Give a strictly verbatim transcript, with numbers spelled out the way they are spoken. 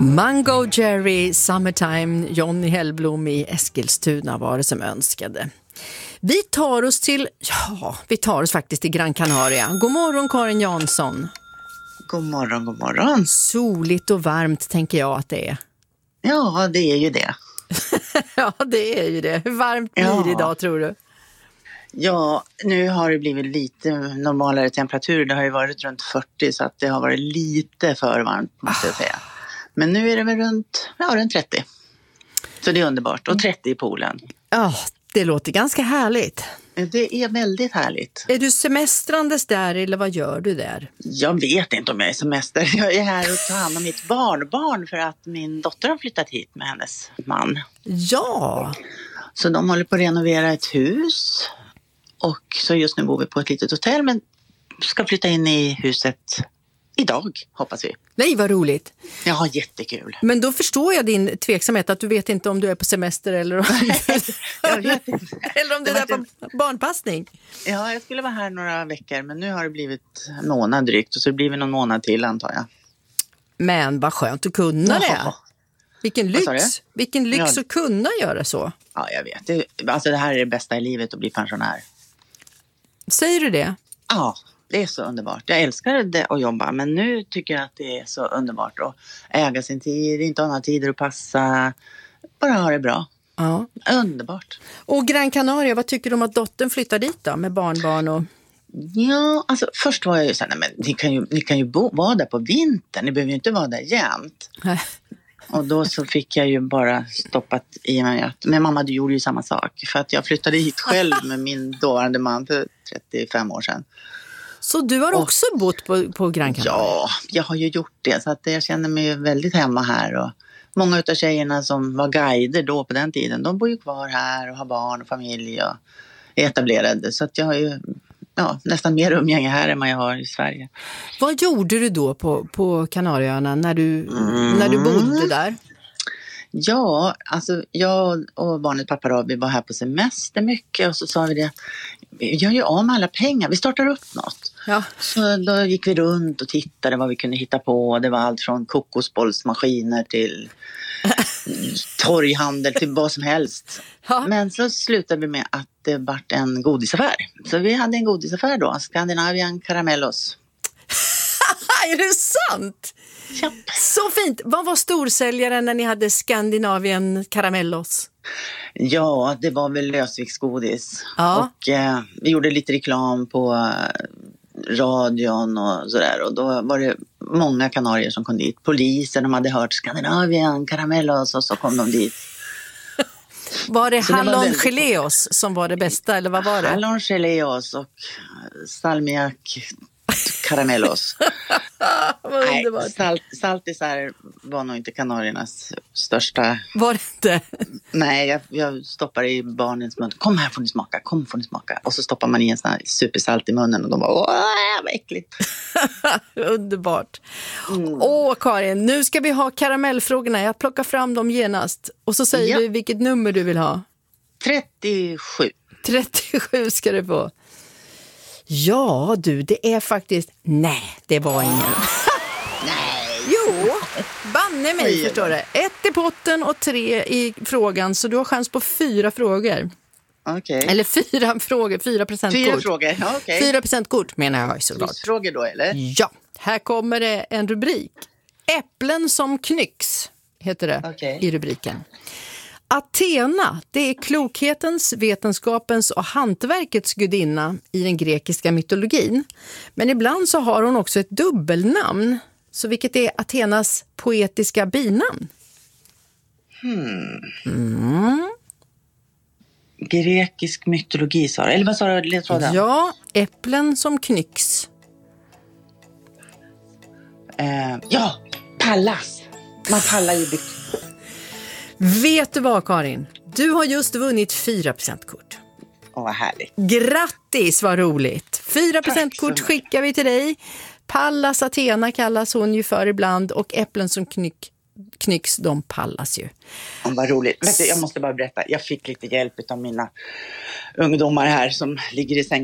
Mango Jerry, Summertime, Johnny Hellblom i Eskilstuna var det som önskade. Vi tar oss till, ja, vi tar oss faktiskt till Gran Canaria. God morgon Karin Jansson. God morgon, god morgon. Soligt och varmt tänker jag att det är. Ja, det är ju det. Ja, det är ju det. Hur varmt blir Ja. det idag tror du? Ja, nu har det blivit lite normalare temperatur. Det har ju varit runt fyrtio så att det har varit lite för varmt måste jag säga. Men nu är det väl runt, ja, runt trettio. Så det är underbart. Och trettio i poolen. Ja, det låter ganska härligt. Det är väldigt härligt. Är du semestrandes där eller vad gör du där? Jag vet inte om jag är semester. Jag är här och tar hand om mitt barnbarn för att min dotter har flyttat hit med hennes man. Ja. Så de håller på att renovera ett hus. Och så just nu bor vi på ett litet hotell men ska flytta in i huset idag, hoppas vi. Nej, vad roligt. Ja, jättekul. Men då förstår jag din tveksamhet att du vet inte om du är på semester eller om du, jag vet inte. eller om du är där på barnpassning. Ja, jag skulle vara här några veckor men nu har det blivit en månad drygt och så blir det någon månad till antar jag. Men vad skönt att kunna det. Jaha. Vilken Vad sa lyx. Vilken lyx Ja. att kunna göra så. Ja, jag vet. Det, alltså det här är det bästa i livet att bli pensionär. Säger du det? Ja, det är så underbart. Jag älskar det att jobba men nu tycker jag att det är så underbart att äga sin tid, inte ha några tider att passa, bara ha det bra. Ja. Underbart. Och Gran Canaria, vad tycker du om att dottern flyttar dit då med barnbarn och... Ja, alltså först var jag ju så här, nej, men ni kan ju, ni kan ju bo, vara där på vintern, ni behöver ju inte vara där jämt. Och då så fick jag ju bara stoppat i mig att, men mamma du gjorde ju samma sak. För att jag flyttade hit själv med min dåvarande man för trettiofem år sedan. Så du har och, också bott på, på Gran Canaria? Ja, jag har ju gjort det. Så att jag känner mig väldigt hemma här. Och många av tjejerna som var guider då på den tiden, de bor ju kvar här och har barn och familj och är etablerade. Så att jag har ju ja, nästan mer umgänge här än vad jag har i Sverige. Vad gjorde du då på, på Kanarieöarna när du, mm. när du bodde där? Ja, alltså jag och barnet pappa Rabi var här på semester mycket och så sa vi det, vi gör ju av med alla pengar, vi startar upp något. Ja. Så då gick vi runt och tittade vad vi kunde hitta på. Det var allt från kokosbollsmaskiner till torghandel till vad som helst. Ja. Men så slutade vi med att det vart en godisaffär. Så vi hade en godisaffär då, Scandinavian Caramellos. Är det sant? Japp. Så fint. Vad var storsäljaren när ni hade Scandinavian Caramellos? Ja, det var väl lösviktsgodis. Ja. Och eh, vi gjorde lite reklam på eh, radion och sådär. Och då var det många kanarier som kom dit. Polisen, de hade hört Scandinavian Caramellos och så kom de dit. Var det så hallongeléos väldigt... som var det bästa eller vad var det? Hallongeléos och salmiak Caramellos. Vad underbart. Nej, salt, saltisar var nog inte kanariernas största. Var det inte? Nej, jag, jag stoppar i barnens mun. Kom här får ni smaka, kom får ni smaka. Och så stoppar man i en sån här supersalt i munnen och de bara, åh, vad äckligt. Underbart. Mm. Åh, Karin, nu ska vi ha karamellfrågorna. Jag plockar fram dem genast. Och så säger ja. du vilket nummer du vill ha. trettiosju. trettiosju ska du få. Ja, du, det är faktiskt... Nej, det var ingen. Nej. Jo, banne mig, Oj, förstår du. Ett i potten och tre i frågan, så du har chans på fyra frågor. Okej. Okay. Eller fyra frågor, fyra procent fyra kort. frågor, ja, okej. Okay. Fyra procent kort menar jag såklart. Frågor då, eller? Ja, här kommer det en rubrik. Äpplen som knycks, heter det okay. i rubriken. Athena, det är klokhetens, vetenskapens och hantverkets gudinna i den grekiska mytologin. Men ibland så har hon också ett dubbelnamn. Så vilket är Athenas poetiska binamn? Hmm. Mm. Grekisk mytologi, sa du? Eller vad sa du? Ledtråden? Ja, äpplen som knycks. Uh, ja, Pallas. Man pallar ju byggt. Vet du vad, Karin? Du har just vunnit fyra procent kort. Åh, vad härligt. Grattis, vad roligt. fyra procent kort skickar vi till dig. Pallas Athena kallas hon ju för ibland. Och äpplen som knyck, knycks, de pallas ju. Oh, vad roligt. Vet du, jag måste bara berätta. Jag fick lite hjälp av mina ungdomar här som ligger i säng.